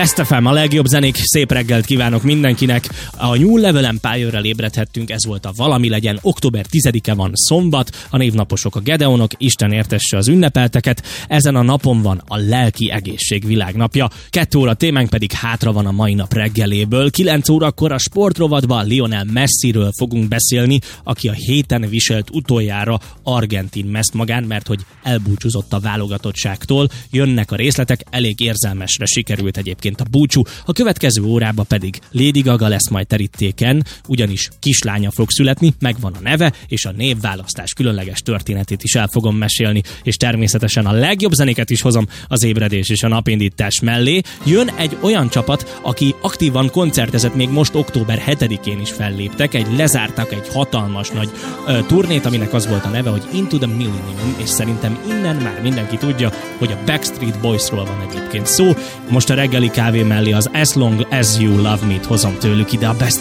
Best FM, a legjobb zenék, szép reggelt kívánok mindenkinek. A New Level Empire-rel ébredhettünk, ez volt a Valami legyen. Október 10-e van, szombat, a névnaposok a Gedeonok, Isten értesse az ünnepelteket. Ezen a napon van a lelki egészség világnapja. 2 óra témánk pedig hátra van a mai nap reggeléből. 9 órakor a sportrovatban Lionel Messiről fogunk beszélni, aki a héten viselt utoljára argentin meszt magán, mert hogy elbúcsúzott a válogatottságtól. Jönnek a részletek, elég érzelmesre sikerült egyébként a búcsú. A következő órában pedig Lady Gaga lesz majd terítéken, ugyanis kislánya fog születni, megvan a neve, és a névválasztás különleges történetét is el fogom mesélni, és természetesen a legjobb zenéket is hozom az ébredés és a napindítás mellé. Jön egy olyan csapat, aki aktívan koncertezett, még most október 7-én is felléptek, lezártak egy hatalmas nagy turnét, aminek az volt a neve, hogy Into the Millennium, és szerintem innen már mindenki tudja, hogy a Backstreet Boysról van egyébként szó. Most a reggeli kávé mellé az As Long As You Love Me-t hozom tőlük ide a Best